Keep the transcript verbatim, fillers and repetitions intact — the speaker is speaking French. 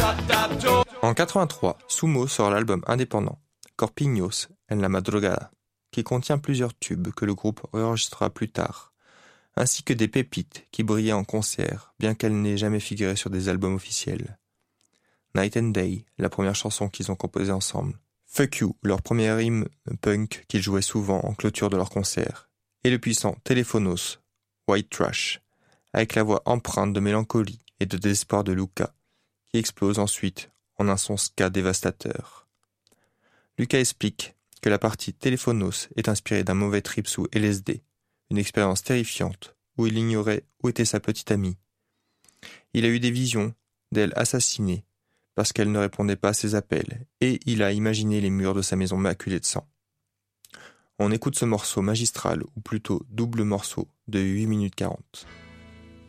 En quatre-vingt-trois, Sumo sort l'album indépendant Corpiños en la Madrugada, qui contient plusieurs tubes que le groupe enregistrera plus tard, ainsi que des pépites qui brillaient en concert, bien qu'elles n'aient jamais figuré sur des albums officiels. Night and Day, la première chanson qu'ils ont composée ensemble. Fuck You, leur premier hymne punk qu'ils jouaient souvent en clôture de leurs concerts. Et le puissant Téléphonos, White Trash, avec la voix empreinte de mélancolie et de désespoir de Luca, qui explose ensuite en un son ska dévastateur. Luca explique que la partie Téléphonos est inspirée d'un mauvais trip sous L S D, une expérience terrifiante où il ignorait où était sa petite amie. Il a eu des visions d'elle assassinée parce qu'elle ne répondait pas à ses appels, et il a imaginé les murs de sa maison maculés de sang. On écoute ce morceau magistral, ou plutôt double morceau, de huit minutes quarante.